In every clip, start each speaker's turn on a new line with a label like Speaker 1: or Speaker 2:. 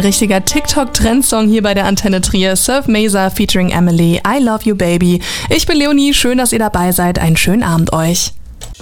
Speaker 1: richtiger TikTok-Trendsong hier bei der Antenne Trier. Surf Mesa featuring Emily, I Love You Baby. Ich bin Leonie, schön, dass ihr dabei seid. Einen schönen Abend euch.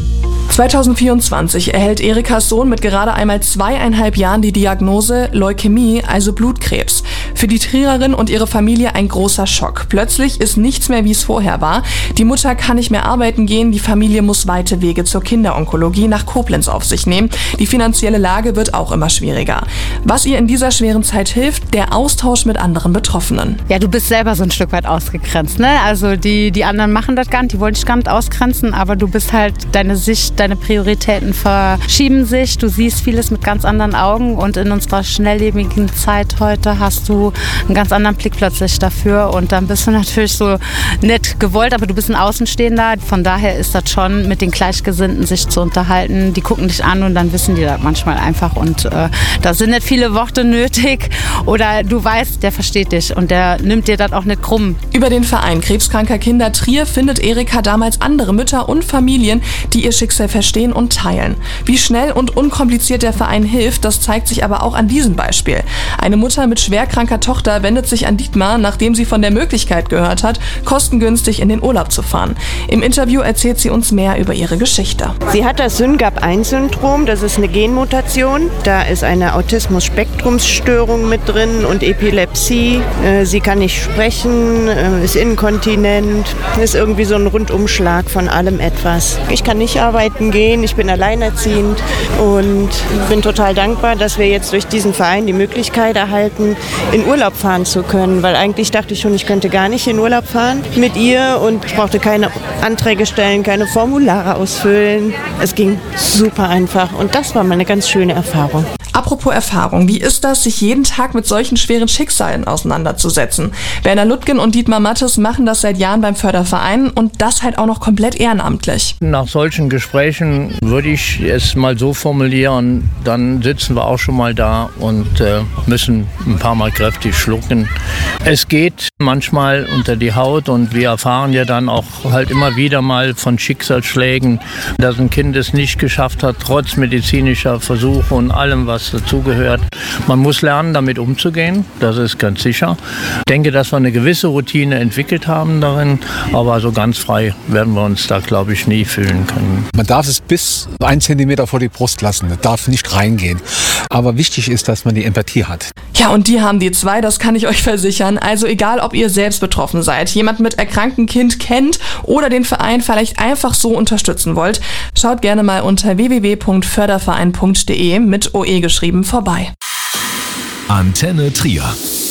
Speaker 1: 2024 erhält Erikas Sohn mit gerade einmal 2,5 Jahren die Diagnose Leukämie, also Blutkrebs. Für die Triererin und ihre Familie ein großer Schock. Plötzlich ist nichts mehr, wie es vorher war. Die Mutter kann nicht mehr arbeiten gehen, die Familie muss weite Wege zur Kinderonkologie nach Koblenz auf sich nehmen. Die finanzielle Lage wird auch immer schwieriger. Was ihr in dieser schweren Zeit hilft, der Austausch mit anderen Betroffenen.
Speaker 2: Ja, du bist selber so ein Stück weit ausgegrenzt, ne? Also die anderen machen das gar nicht, die wollen dich gar nicht ausgrenzen, aber du bist halt, deine Sicht, deine Prioritäten verschieben sich, du siehst vieles mit ganz anderen Augen und in unserer schnelllebigen Zeit heute hast du einen ganz anderen Blick plötzlich dafür und dann bist du natürlich so nett gewollt, aber du bist ein Außenstehender, von daher ist das schon mit den Gleichgesinnten sich zu unterhalten, die gucken dich an und dann wissen die das manchmal einfach und da sind nicht viele Worte nötig oder du weißt, der versteht dich und der nimmt dir das auch nicht krumm.
Speaker 1: Über den Verein Krebskranker Kinder Trier findet Erika damals andere Mütter und Familien, die ihr Schicksal verstehen und teilen. Wie schnell und unkompliziert der Verein hilft, das zeigt sich aber auch an diesem Beispiel. Eine Mutter mit schwerkranker Tochter wendet sich an Dietmar, nachdem sie von der Möglichkeit gehört hat, kostengünstig in den Urlaub zu fahren. Im Interview erzählt sie uns mehr über ihre Geschichte.
Speaker 3: Sie hat das SYNGAP1-Syndrom, das ist eine Genmutation. Da ist eine Autismus-Spektrumsstörung mit drin und Epilepsie. Sie kann nicht sprechen, ist inkontinent, ist irgendwie so ein Rundumschlag von allem etwas. Ich kann nicht arbeiten gehen, ich bin alleinerziehend und bin total dankbar, dass wir jetzt durch diesen Verein die Möglichkeit erhalten, in Urlaub fahren zu können, weil eigentlich dachte ich schon, ich könnte gar nicht in Urlaub fahren mit ihr und ich brauchte keine Anträge stellen, keine Formulare ausfüllen. Es ging super einfach und das war mal eine ganz schöne Erfahrung.
Speaker 1: Apropos Erfahrung, wie ist das, sich jeden Tag mit solchen schweren Schicksalen auseinanderzusetzen? Werner Lüttgen und Dietmar Mattes machen das seit Jahren beim Förderverein und das halt auch noch komplett ehrenamtlich.
Speaker 4: Nach solchen Gesprächen würde ich es mal so formulieren, dann sitzen wir auch schon mal da und müssen ein paar Mal kräftig schlucken. Es geht manchmal unter die Haut und wir erfahren ja dann auch halt immer wieder mal von Schicksalsschlägen, dass ein Kind es nicht geschafft hat, trotz medizinischer Versuche und allem, was dazugehört. Man muss lernen, damit umzugehen, das ist ganz sicher. Ich denke, dass wir eine gewisse Routine entwickelt haben darin, aber so ganz frei werden wir uns da, glaube ich, nie fühlen können.
Speaker 5: Man darf es bis 1 Zentimeter vor die Brust lassen, das darf nicht reingehen. Aber wichtig ist, dass man die Empathie hat.
Speaker 1: Ja, und die haben die zwei, das kann ich euch versichern. Also egal, ob ihr selbst betroffen seid, jemand mit erkranktem Kind kennt oder den Verein vielleicht einfach so unterstützen wollt, schaut gerne mal unter www.förderverein.de mit OE geschrieben vorbei.
Speaker 6: Antenne Trier.